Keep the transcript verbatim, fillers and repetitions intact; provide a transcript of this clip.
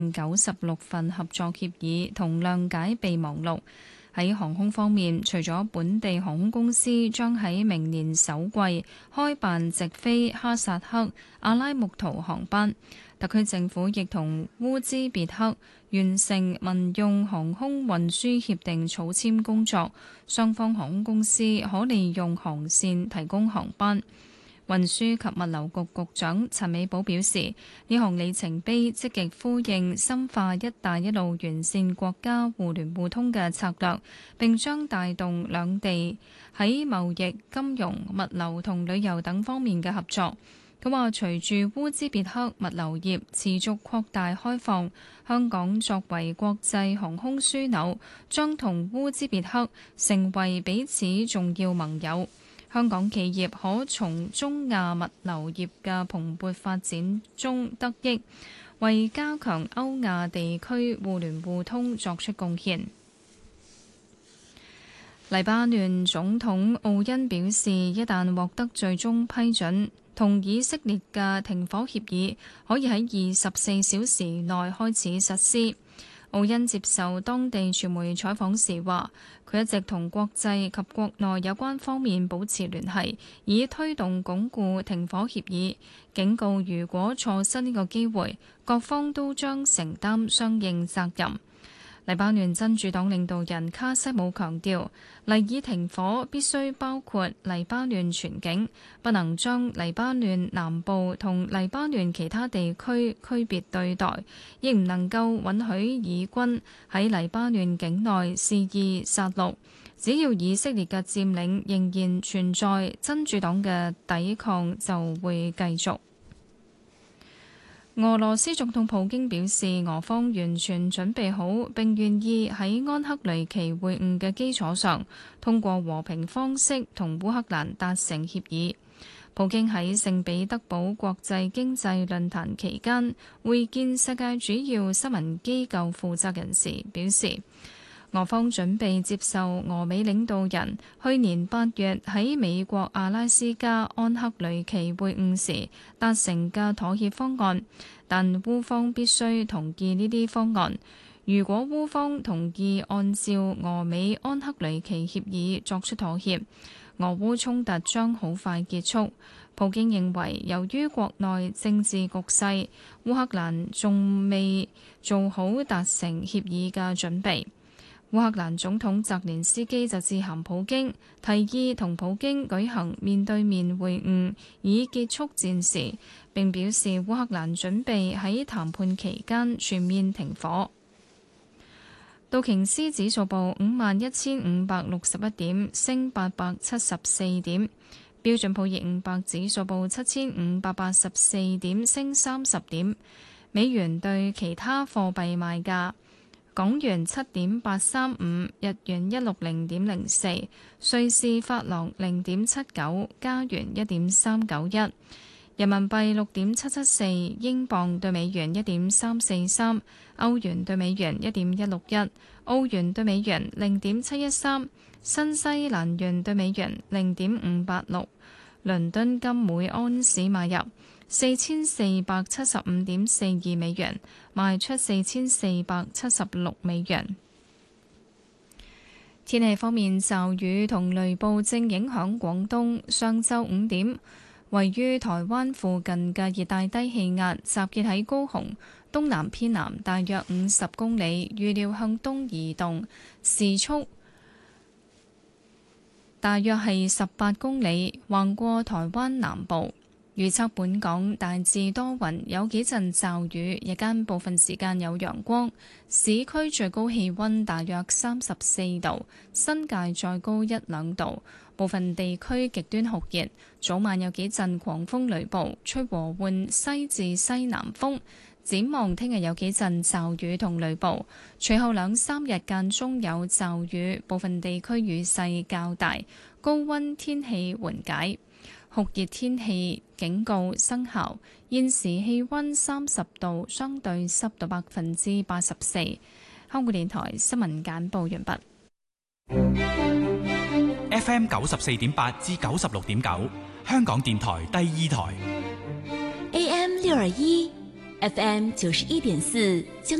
九十六份合作協議同諒解備忘錄。喺航空方面，除咗本地航空公司將喺明年首季開辦直飛哈薩克、阿拉木圖航班，特區政府亦同烏茲別克完成民用航空運輸協定草簽工作，雙方航空公司可利用航線提供航班。運輸及物流局局長陳美寶表示，呢項里程碑積極呼應深化「一帶一路」完善國家互聯互通嘅策略，並將帶動兩地喺貿易、金融、物流同旅遊等方面嘅合作。佢話：隨住烏茲別克物流業持續擴大開放，香港作為國際航空樞紐，將同烏茲別克成為彼此重要盟友。香港企業可從中亞物流業嘅蓬勃發展中得益，為加強歐亞地區互聯互通作出貢獻。黎巴嫩總統奧恩表示，一旦獲得最終批准，同以色列嘅停火協議可以喺二十四小時內開始實施。奧恩接受當地傳媒採訪時話，佢一直同國際及國內有關方面保持聯繫，以推動鞏固停火協議，警告如果錯失呢個機會，各方都將承擔相應責任。黎巴嫩真主黨領導人卡西姆強調，黎以停火必須包括黎巴嫩全境，不能將黎巴嫩南部同黎巴嫩其他地區區別對待，亦唔能夠允許以軍喺黎巴嫩境內肆意殺戮。只要以色列嘅佔領仍然存在，真主黨嘅抵抗就會繼續。俄羅斯總統普京表示，俄方完全準備好並願意喺安克雷奇會晤嘅基礎上，通過和平方式同烏克蘭達成協議。普京喺聖彼得堡國際經濟論壇期間會見世界主要新聞機構負責人時表示，俄方準備接受俄美領導人去年八月喺美國阿拉斯加安克雷奇會晤時達成嘅妥協方案，但烏方必須同意呢啲方案。如果烏方同意按照俄美安克雷奇協議作出妥協，俄烏衝突將好快結束。普京認為，由於國內政治局勢，烏克蘭仲未做好達成協議嘅準備。烏克蘭總統澤連斯基就致函普京，提議同普京舉行面對面會晤，以結束戰事，並表示烏克蘭準備喺談判期間全面停火。道瓊斯指數報五萬一千五百六十一點，升八百七十四點；標準普爾五百指數報七千五百八十四點，升三十點。美元對其他貨幣賣價。港元七點八三五，日元一六零點零四，瑞士法郎零點七九，加元一點三九一，人民幣六點七七四，英鎊對美元一點三四三，歐元對美元一點一六一，澳元對美元零點七一三，新西蘭元對美元零點五八六。倫敦金每安士買入四千四百七十五點四二美元，賣出四千四百七十六美元。天氣方面，驟雨同雷暴正影響廣東。上晝五點，位於台灣附近嘅熱帶低氣壓集結喺高雄東南偏南大約五十公里，預料向東移動，時速大約係十八公里，橫過台灣南部。預測本港大致多雲，有幾陣驟雨，日間部分時間有陽光。市區最高氣溫大約三十四度，新界再高一兩度。部分地區極端酷熱，早晚有幾陣狂風雷暴，吹和緩西至西南風。展望聽日有幾陣驟雨同雷暴，隨後兩三日間中有驟雨，部分地區雨勢較大，高溫天氣緩解。酷熱天氣警告生效，現時氣溫三十度，相對濕度百分之八十四。香港電台新聞簡報完畢。 F M 九十四點八至九十六點九，香港電台第二台。 A M 六二一， F M 九十一點四，將